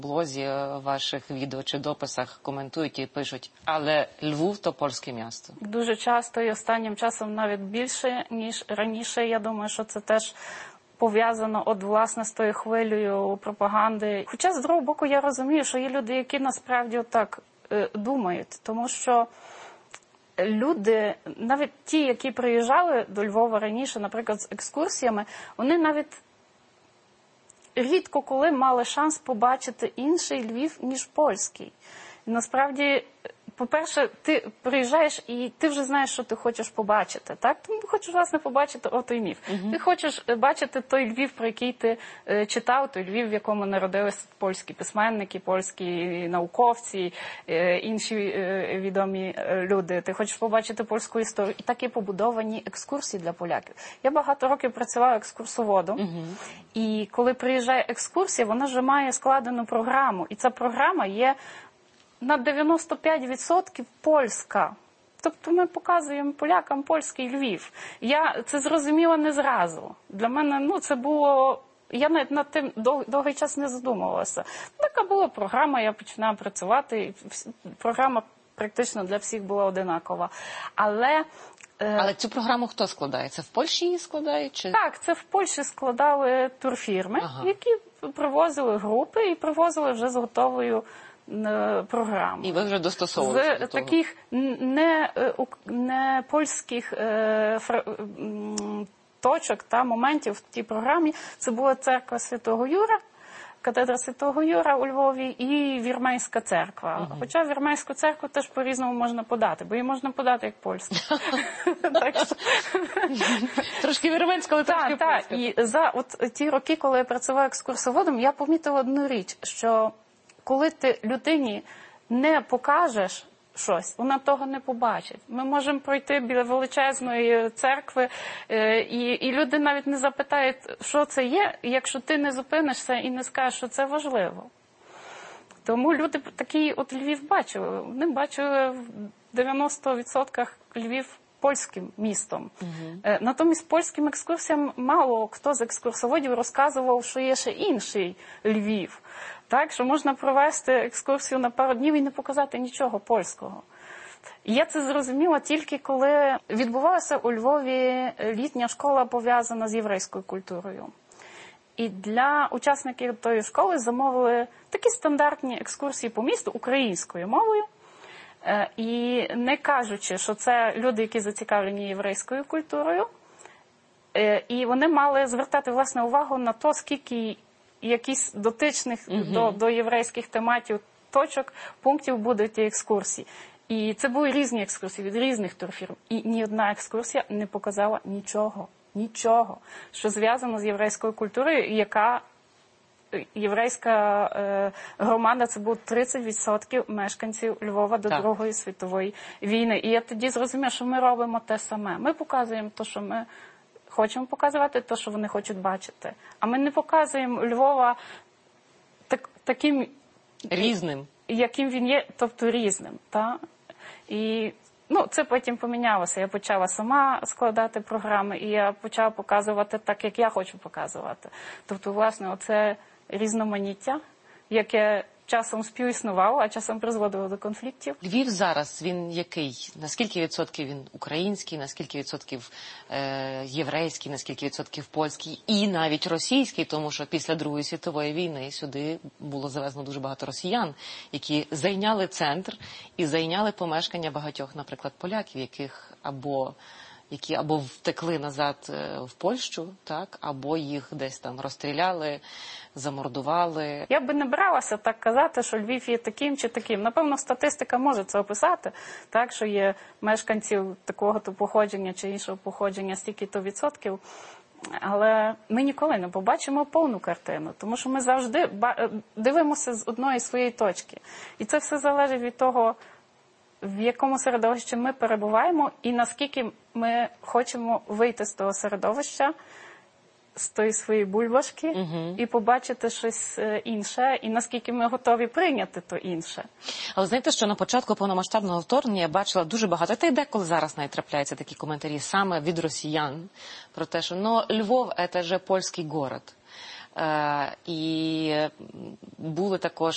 В блозі ваших відео чи дописах коментують і пишуть, але Львів – то польське місто. Дуже часто і останнім часом навіть більше, ніж раніше. Я думаю, що це теж пов'язано власне з тою хвилею пропаганди. Хоча, з другого боку, я розумію, що є люди, які насправді отак думають. Тому що люди, навіть ті, які приїжджали до Львова раніше, наприклад, з екскурсіями, вони навіть рідко коли мали шанс побачити інший Львів, ніж польський. І насправді, по-перше, ти приїжджаєш і ти вже знаєш, що ти хочеш побачити, так? Тому ти хочеш, власне, побачити той міф. Ти хочеш бачити той Львів, про який ти читав, той Львів, в якому народилися польські письменники, польські науковці, інші відомі люди. Ти хочеш побачити польську історію. І так і побудовані екскурсії для поляків. Я багато років працювала екскурсоводом, і коли приїжджає екскурсія, вона вже має складену програму. І ця програма є на 95% польська. Тобто ми показуємо полякам польський Львів. Я це зрозуміла не зразу. Для мене, це було... Я навіть над тим довгий час не задумувалася. Така була програма, я починала працювати. Програма практично для всіх була одинакова. Але цю програму хто складає? Це в Польщі її складають? Чи... Так, це в Польщі складали турфірми, які привозили групи і привозили вже з готовою програму. І ви вже достосовуєте до того? З таких не польських точок та моментів в тій програмі це була церква Святого Юра, катедра Святого Юра у Львові і Вірменська церква. Хоча Вірменську церкву теж по-різному можна подати, бо її можна подати як польську. Трошки вірменська, але трошки польська. І за ті роки, коли я працювала екскурсоводом, я помітила одну річ, що коли ти людині не покажеш щось, вона того не побачить. Ми можемо пройти біля величезної церкви, і люди навіть не запитають, що це є, якщо ти не зупинишся і не скажеш, що це важливо. Тому люди такий Львів бачили. Вони бачили в 90% Львів польським містом. Натомість польським екскурсіям мало хто з екскурсоводів розказував, що є ще інший Львів. Так, що можна провести екскурсію на пару днів і не показати нічого польського. І я це зрозуміла тільки коли відбувалася у Львові літня школа, пов'язана з єврейською культурою. І для учасників тої школи замовили такі стандартні екскурсії по місту українською мовою. І не кажучи, що це люди, які зацікавлені єврейською культурою. І вони мали звертати, власне, увагу на то, скільки якісь дотичних до єврейських тематів точок, пунктів буде в тій екскурсії. І це були різні екскурсії від різних турфірм. І ні одна екскурсія не показала нічого, що зв'язано з єврейською культурою, яка єврейська громада, це було 30% мешканців Львова до Другої світової війни. І я тоді зрозуміла, що ми робимо те саме. Ми показуємо те, що ми хочемо показувати, те, що вони хочуть бачити. А ми не показуємо Львова таким різним, яким він є, тобто різним. Та? І це потім помінялося. Я почала сама складати програми, і я почала показувати так, як я хочу показувати. Тобто, власне, оце різноманіття, яке часом співіснувало, а часом призводило до конфліктів. Львів зараз, він який? На скільки відсотків він український, на скільки відсотків єврейський, на скільки відсотків польський і навіть російський, тому що після Другої світової війни сюди було завезено дуже багато росіян, які зайняли центр і зайняли помешкання багатьох, наприклад, поляків, які або втекли назад в Польщу, так, або їх десь там розстріляли, замордували. Я би не бралася так казати, що Львів є таким чи таким. Напевно, статистика може це описати, так, що є мешканців такого-то походження чи іншого походження стільки-то відсотків. Але ми ніколи не побачимо повну картину, тому що ми завжди дивимося з одної своєї точки. І це все залежить від того, в якому середовищі ми перебуваємо і наскільки ми хочемо вийти з того середовища, з тої своєї бульбашки і побачити щось інше, і наскільки ми готові прийняти то інше. Але знаєте, що на початку повномасштабного вторгнення я бачила дуже багато, та й деколи зараз навіть трапляються такі коментарі саме від росіян, про те, що Львов – це же польський город. І були також